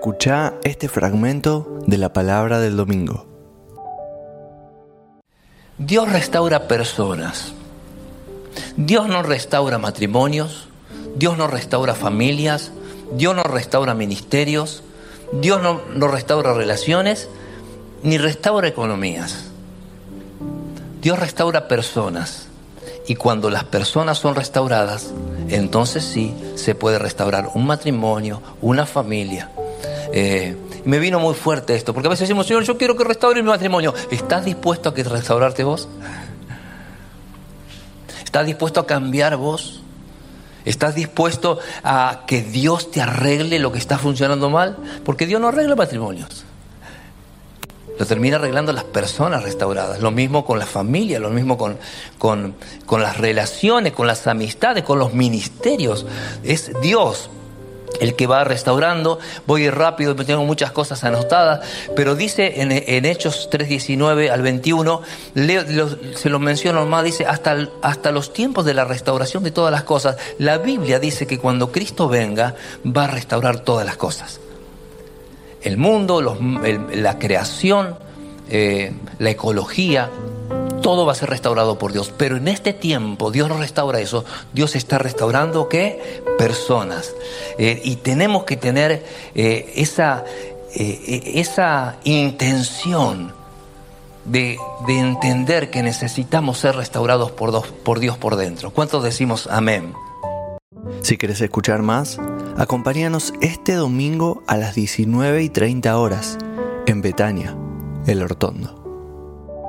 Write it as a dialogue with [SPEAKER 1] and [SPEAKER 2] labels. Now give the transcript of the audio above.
[SPEAKER 1] Escuchá este fragmento de la palabra del domingo.
[SPEAKER 2] Dios restaura personas. Dios no restaura matrimonios, Dios no restaura familias, Dios no restaura ministerios, Dios no restaura relaciones, ni restaura economías. Dios restaura personas. Y cuando las personas son restauradas, entonces sí se puede restaurar un matrimonio, una familia. Me vino muy fuerte esto, porque a veces decimos, Señor, yo quiero que restaure mi matrimonio. ¿Estás dispuesto a restaurarte vos? ¿Estás dispuesto a cambiar vos? ¿Estás dispuesto a que Dios te arregle lo que está funcionando mal? Porque Dios no arregla matrimonios. Lo termina arreglando las personas restauradas. Lo mismo con la familia, lo mismo con las relaciones, con las amistades, con los ministerios. Es Dios el que va restaurando. Voy a ir rápido, tengo muchas cosas anotadas, pero dice en Hechos 3:19 al 21, se lo menciono más, dice, hasta los tiempos de la restauración de todas las cosas. La Biblia dice que cuando Cristo venga, va a restaurar todas las cosas. El mundo, la creación, la ecología, todo va a ser restaurado por Dios. Pero en este tiempo Dios no restaura eso. Dios está restaurando ¿qué? Personas. Y tenemos que tener esa intención de entender que necesitamos ser restaurados por Dios por dentro. ¿Cuántos decimos amén?
[SPEAKER 1] Si querés escuchar más, acompáñanos este domingo a las 19:30 horas en Betania, El Hortondo.